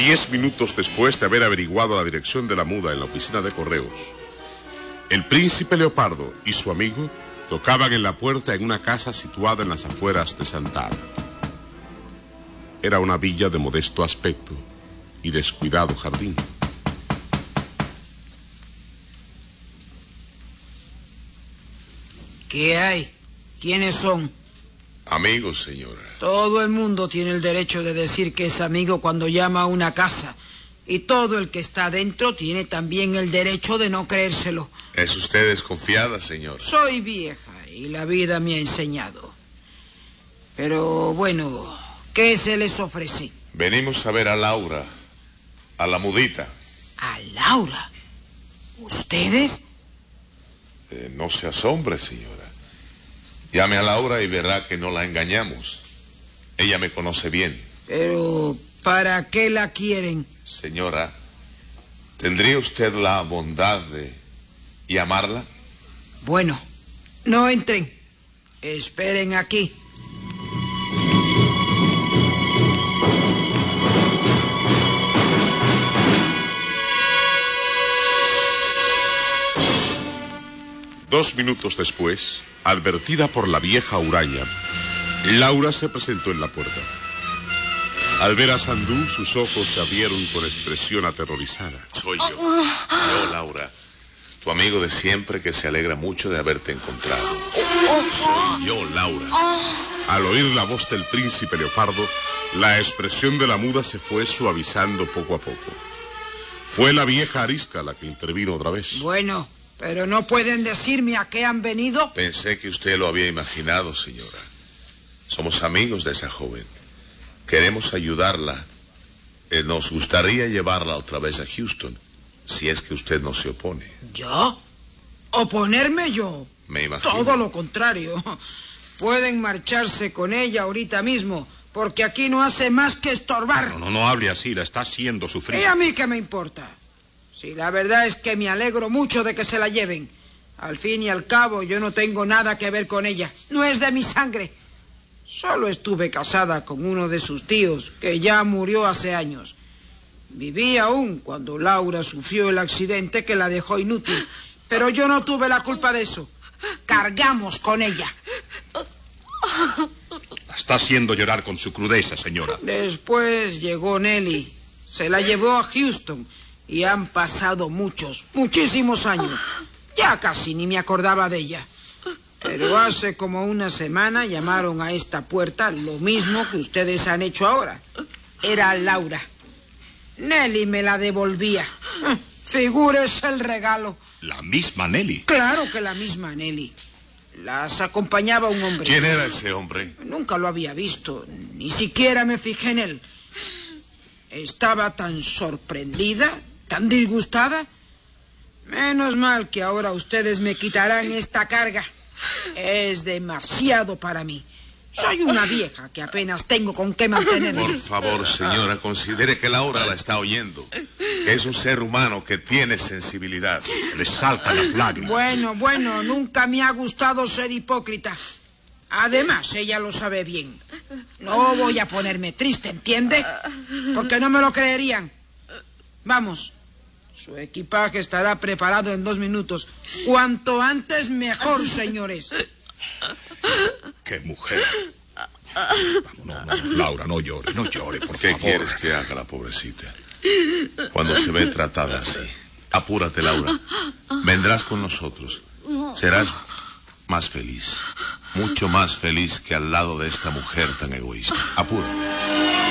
10 minutos después de haber averiguado la dirección de la muda en la oficina de correos, el príncipe Leopardo y su amigo tocaban en la puerta en una casa situada en las afueras de Santa Ana. Era una villa de modesto aspecto y descuidado jardín. ¿Qué hay? ¿Quiénes son? Amigos, señora. Todo el mundo tiene el derecho de decir que es amigo cuando llama a una casa. Y todo el que está dentro tiene también el derecho de no creérselo. ¿Es usted desconfiada, señora? Soy vieja y la vida me ha enseñado. Pero bueno, ¿qué se les ofrece? Venimos a ver a Laura, a la mudita. ¿A Laura? ¿Ustedes? No se asombre, señora. Llame a Laura y verá que no la engañamos. Ella me conoce bien. Pero, ¿para qué la quieren? Señora, ¿tendría usted la bondad de llamarla? Bueno, no entren. Esperen aquí. Dos minutos después, advertida por la vieja huraña, Laura se presentó en la puerta. Al ver a Sandú, sus ojos se abrieron con expresión aterrorizada. Soy yo. Yo, Laura. Tu amigo de siempre que se alegra mucho de haberte encontrado. Soy yo, Laura. Al oír la voz del príncipe Leopardo, la expresión de la muda se fue suavizando poco a poco. Fue la vieja arisca la que intervino otra vez. Bueno, ¿pero no pueden decirme a qué han venido? Pensé que usted lo había imaginado, señora. Somos amigos de esa joven. Queremos ayudarla. Nos gustaría llevarla otra vez a Houston, si es que usted no se opone. ¿Yo? ¿Oponerme yo? Me imagino. Todo lo contrario. Pueden marcharse con ella ahorita mismo, porque aquí no hace más que estorbar. No hable así, la está haciendo sufrir. ¿Y a mí qué me importa? Si la verdad es que me alegro mucho de que se la lleven. Al fin y al cabo, yo no tengo nada que ver con ella. No es de mi sangre. Solo estuve casada con uno de sus tíos, que ya murió hace años. Viví aún cuando Laura sufrió el accidente que la dejó inútil. Pero yo no tuve la culpa de eso. Cargamos con ella. La está haciendo llorar con su crudeza, señora. Después llegó Nelly. Se la llevó a Houston. Y han pasado muchísimos años. Ya casi ni me acordaba de ella. Pero hace como una semana llamaron a esta puerta lo mismo que ustedes han hecho ahora. Era Laura. Nelly me la devolvía. Figúrese el regalo. ¿La misma Nelly? Claro que la misma Nelly. Las acompañaba un hombre. ¿Quién era ese hombre? Nunca lo había visto. Ni siquiera me fijé en él. Estaba tan sorprendida, tan disgustada. Menos mal que ahora ustedes me quitarán esta carga. Es demasiado para mí. Soy una vieja que apenas tengo con qué mantenerme. Por favor, señora, considere que Laura la está oyendo. Que es un ser humano que tiene sensibilidad. Le saltan las lágrimas. Bueno, nunca me ha gustado ser hipócrita. Además, ella lo sabe bien. No voy a ponerme triste, ¿entiende? Porque no me lo creerían. Vamos. Su equipaje estará preparado en 2 minutos. Cuanto antes, mejor, señores. ¡Qué mujer! Vamos, no, Laura, no llore, por favor. ¿Qué quieres que haga la pobrecita? Cuando se ve tratada así. Apúrate, Laura. Vendrás con nosotros. Serás más feliz. Mucho más feliz que al lado de esta mujer tan egoísta. Apúrate.